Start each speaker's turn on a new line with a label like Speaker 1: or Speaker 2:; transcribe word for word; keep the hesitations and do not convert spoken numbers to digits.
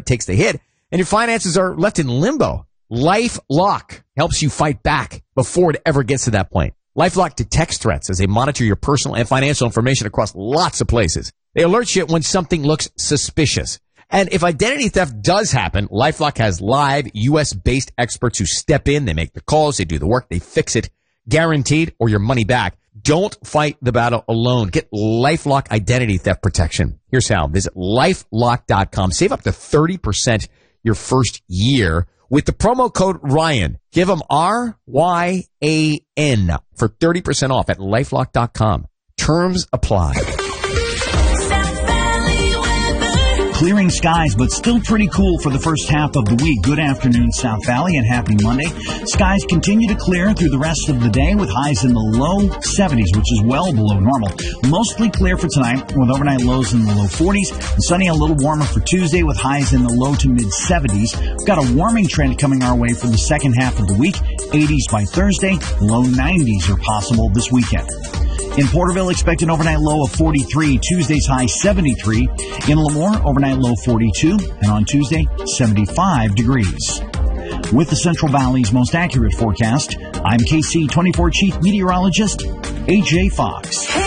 Speaker 1: credit takes the hit and your finances are left in limbo. LifeLock helps you fight back before it ever gets to that point. LifeLock detects threats as they monitor your personal and financial information across lots of places. They alert you when something looks suspicious. And if identity theft does happen, LifeLock has live U S-based experts who step in. They make the calls. They do the work. They fix it. Guaranteed or your money back. Don't fight the battle alone. Get LifeLock identity theft protection. Here's how. Visit LifeLock dot com. Save up to thirty percent your first year with the promo code Ryan. Give them R Y A N for thirty percent off at LifeLock dot com. Terms apply.
Speaker 2: Clearing skies, but still pretty cool for the first half of the week. Good afternoon, South Valley, and happy Monday. Skies continue to clear through the rest of the day with highs in the low seventies, which is well below normal. Mostly clear for tonight with overnight lows in the low forties. And sunny, a little warmer for Tuesday with highs in the low to mid seventies. We've got a warming trend coming our way for the second half of the week. eighties by Thursday, low nineties are possible this weekend. In Porterville, expect an overnight low of forty-three, Tuesday's high seventy-three. In Lemoore, overnight low forty-two, and on Tuesday, seventy-five degrees. With the Central Valley's most accurate forecast, I'm K C twenty-four Chief Meteorologist A J Fox.